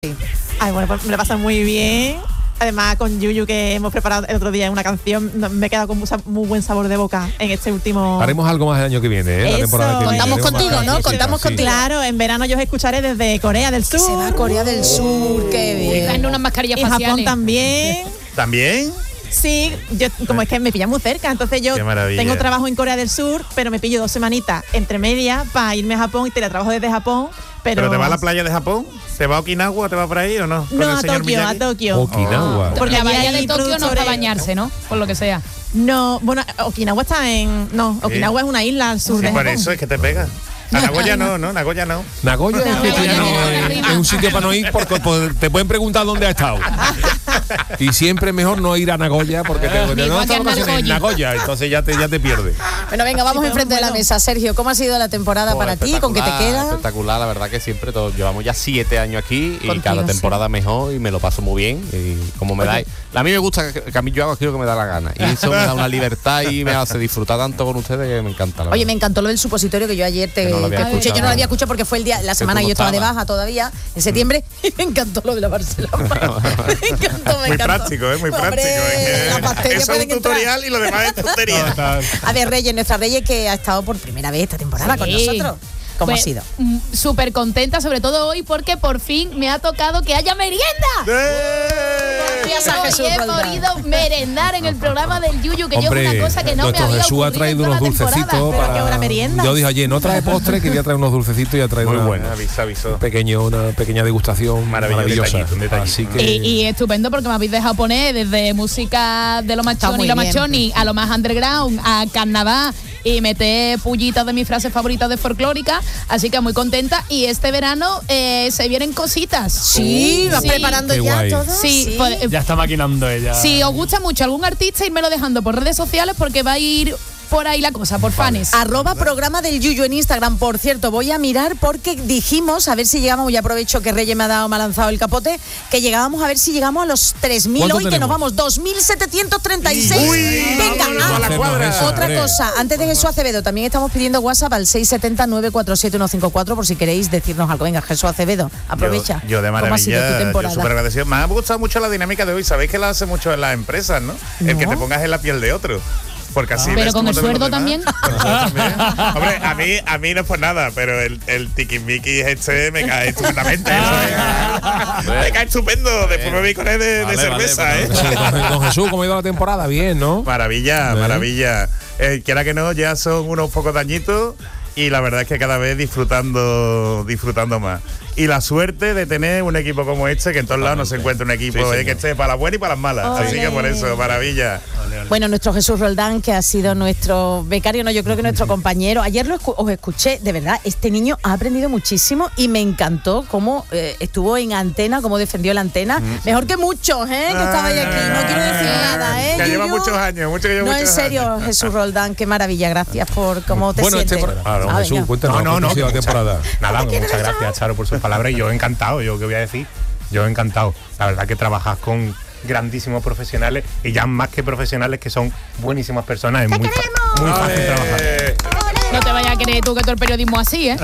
Ay, bueno, pues me lo pasa muy bien. Además, con Yuyu, que hemos preparado el otro día una canción, me he quedado con muy buen sabor de boca en este último... Haremos algo más el año que viene, La temporada que Contamos viene. contigo, ¿no? Contamos contigo. Claro, en verano yo os escucharé desde Corea del Sur. Se va a Corea del Sur, qué bien. En unas mascarillas Y faciales. Japón también. ¿También? Sí, yo, como es que me pilla muy cerca, entonces yo tengo trabajo en Corea del Sur, pero me pillo 2 semanitas entre medias para irme a Japón y teletrabajo desde Japón. ¿Pero te va a la playa de Japón? ¿Te va a Okinawa? ¿Te va por ahí o no? No, a Tokio. Okinawa. Porque la bahía de Tokio no es para productores- bañarse, ¿no? Por lo que sea. No, bueno, Okinawa está en... No, Okinawa es una isla al sur Sí, de por Japón. eso es que te pega. A Nagoya no, Nagoya no. Nagoya es un sitio para no ir porque te pueden preguntar dónde has estado. Y siempre es mejor no ir a Nagoya porque no estás en Nagoya, entonces ya te pierdes. Bueno, venga, vamos enfrente de la mesa. Sergio, ¿cómo ha sido la temporada para ti? ¿Con qué te queda? Espectacular, la verdad que siempre llevamos ya 7 años aquí y Contigo, cada temporada mejor y me lo paso muy bien. Y como me dais, a mí me gusta que a mí yo hago aquello que me da la gana y eso me da una libertad y me hace disfrutar tanto con ustedes que me encanta. Oye, me encantó lo del supositorio que yo ayer te escuché. Yo no lo había escuchado porque fue la semana que yo estaba de baja todavía, en septiembre, y me encantó lo de la Barcelona. Me encantó. Muy práctico, muy práctico. Eso es un tutorial y lo demás es tontería. A ver, Reyes, nuestra Reyes que ha estado por primera vez esta temporada con nosotros. ¿Cómo ha sido? Súper contenta, sobre todo hoy, porque por fin me ha tocado que haya merienda. Gracias a Jesús Hoy he Roldán. podido merendar en el programa del Yuyu, que Hombre, yo es una cosa que no me nuestro había Jesús ha ocurrido traído en toda unos la temporada. dulcecitos Pero qué buena merienda. Yo dije ayer, no trae postre, quería traer unos dulcecitos y ha traído Muy una, bueno, avisó. una pequeña degustación maravillosa. Un detallito. Así que Y estupendo porque me habéis dejado poner desde música de lo Está machoni, muy lo bien. machoni, a lo más underground, a carnaval y meter pullitas de mis frases favoritas de folclórica, así que muy contenta. Y este verano se vienen cositas. Sí, vas preparando Qué ya guay. todo. Sí, Ya está maquinando ella. si os gusta mucho algún artista, irmelo dejando por redes sociales porque va a ir por ahí la cosa, por fans. @programa del Yuyu en Instagram. Por cierto, voy a mirar porque dijimos, a ver si llegamos, y aprovecho que Reyes me ha lanzado el capote, que llegábamos a ver si llegamos a los 3.000 ¿Cuánto hoy, que tenemos? nos vamos, 2.736. Venga, vámonos a la cuadra. otra hombre. cosa, antes de Jesús Acevedo, también estamos pidiendo WhatsApp al 670-947-154 por si queréis decirnos algo. Venga, Jesús Acevedo, aprovecha. Yo de ¿Cómo ha sido tu maravilla, yo temporada? súper agradecido. Me ha gustado mucho la dinámica de hoy. Sabéis que la hace mucho en las empresas, ¿no? El que te pongas en la piel de otro. Porque así Pero ves con cómo el te ven sueldo los demás. también. Con el sueldo también. Hombre, a mí no es por nada, pero el tiquismiquis este me cae estupendamente. Me cae estupendo. Después me voy con él de cerveza, ¿eh? sí, don Jesús, ¿cómo ha ido la temporada? Bien, ¿no? Maravilla, maravilla. Quiera que no, ya son unos pocos dañitos y la verdad es que cada vez disfrutando más. Y la suerte de tener un equipo como este, que en todos lados no se encuentra un equipo que esté para las buenas y para las malas. Así que por eso, maravilla. Bueno, nuestro Jesús Roldán, que ha sido nuestro becario, no, yo creo que nuestro compañero. Ayer os escuché, de verdad, este niño ha aprendido muchísimo y me encantó cómo estuvo en antena, cómo defendió la antena. Mejor que muchos, que estabais aquí. No quiero decir nada, Que lleva Yuyu? muchos años, No, en serio, Jesús Roldán, qué maravilla. Gracias por cómo te sientes. Don Jesús, venga. cuéntanos cómo ha sido la temporada. Nada, muchas gracias, Charo, por sus palabras. Y yo encantado, yo qué voy a decir. Yo encantado. La verdad que trabajas con grandísimos profesionales y ya más que profesionales que son buenísimas personas. Es muy fácil trabajar. No te vayas a creer tú que todo el periodismo así, ¿eh?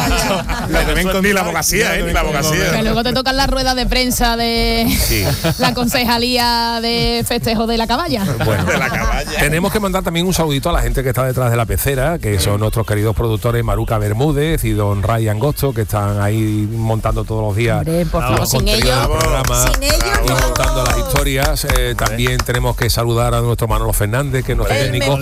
Ni la abogacía, ni la Que abogacía. luego te tocan las ruedas de prensa de la concejalía de festejo de la caballa. Bueno, De la caballa. tenemos que mandar también un saludito a la gente que está detrás de la pecera, que son nuestros queridos productores Maruca Bermúdez y don Ray Angosto, que están ahí montando todos los días Hombre, por favor, los sin contenidos ellos, del programa sin ellos, y no. contando las historias. También tenemos que saludar a nuestro Manolo Fernández, que es nuestro técnico.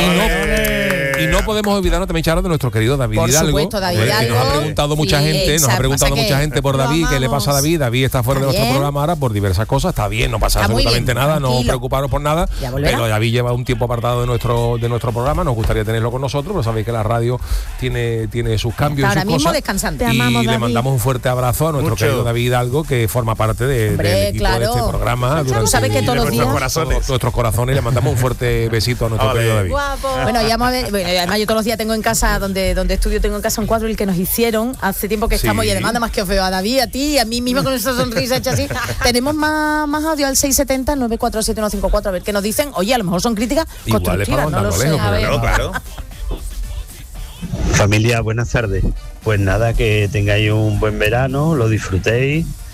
Y no podemos olvidarnos también, Charo, de nuestro querido David Por Hidalgo, supuesto, David que nos ha Hidalgo. preguntado mucha Sí, gente, nos ha exacto. preguntado Pasa mucha que gente por lo David, ¿qué le pasa a amamos. David? David está fuera de Está nuestro bien. programa ahora por diversas cosas, está bien, no pasa Está muy absolutamente bien, nada, no tranquilo. preocuparos por nada, Ya volverá. pero David lleva un tiempo apartado de nuestro programa, nos gustaría tenerlo con nosotros, pero sabéis que la radio tiene sus cambios Ahora y sus mismo cosas. descansante. Te Y amamos, le David. mandamos un fuerte abrazo a nuestro Mucho. querido David Hidalgo, que forma parte del Hombre, equipo claro. de este programa. Tú sabes que todos los días... Nuestros corazones, le mandamos un fuerte besito a nuestro Ole. querido David. Bueno, ya vamos a ver, bueno, además yo todos los días tengo en casa, donde estudio tengo en casa un cuadro el que nos hicieron hace tiempo que Sí. estamos, y además nada más que os veo a David, a ti, a mí misma con esa sonrisa hecha así. Tenemos más audio al 670-947-154, a ver qué nos dicen. Oye, a lo mejor son críticas Igual es constructivas, para no lo mandarlo sé. lejos, A ver. Claro. Familia, buenas tardes. Pues nada, que tengáis un buen verano, lo disfrutéis